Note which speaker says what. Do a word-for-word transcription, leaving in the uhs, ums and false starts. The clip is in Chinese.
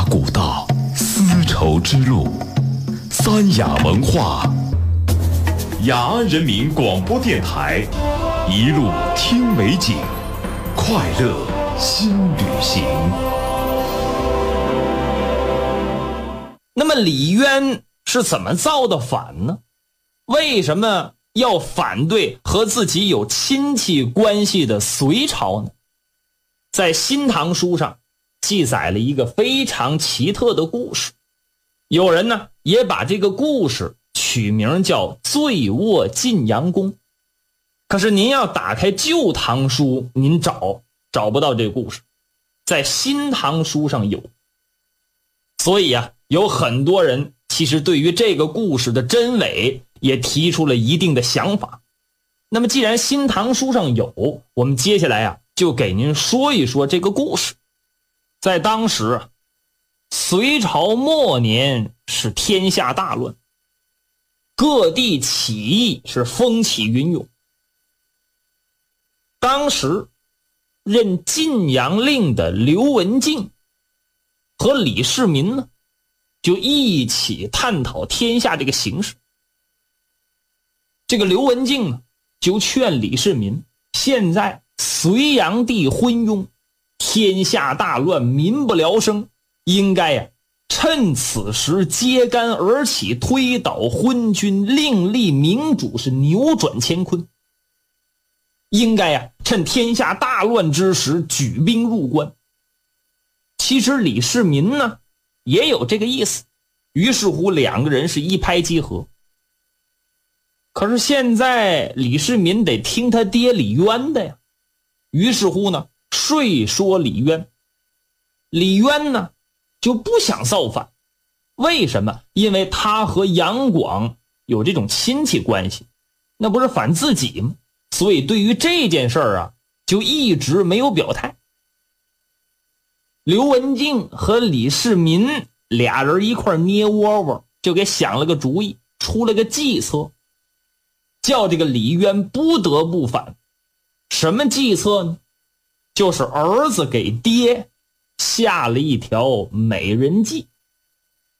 Speaker 1: 古道，丝绸之路，三雅文化，雅安人民广播电台，一路听美景，快乐新旅行。
Speaker 2: 那么李渊是怎么造的反呢？为什么要反对和自己有亲戚关系的隋朝呢？在《新唐书》上记载了一个非常奇特的故事，有人呢也把这个故事取名叫醉卧晋阳宫。可是您要打开《旧唐书》，您找找不到这个故事，在《新唐书》上有。所以啊，有很多人其实对于这个故事的真伪也提出了一定的想法。那么既然《新唐书》上有，我们接下来啊就给您说一说这个故事。在当时隋朝末年是天下大乱，各地起义是风起云涌。当时任晋阳令的刘文静和李世民呢就一起探讨天下这个形势。这个刘文静呢就劝李世民，现在隋炀帝昏庸，天下大乱，民不聊生，应该呀、啊、趁此时揭竿而起，推倒昏君，另立明主，是扭转乾坤。应该呀、啊、趁天下大乱之时举兵入关。其实李世民呢也有这个意思，于是乎两个人是一拍即合。可是现在李世民得听他爹李渊的呀，于是乎呢说说李渊。李渊呢就不想造反，为什么？因为他和杨广有这种亲戚关系，那不是反自己吗？所以对于这件事儿啊就一直没有表态。刘文静和李世民俩人一块捏窝窝，就给想了个主意，出了个计策，叫这个李渊不得不反。什么计策呢？就是儿子给爹下了一条美人计。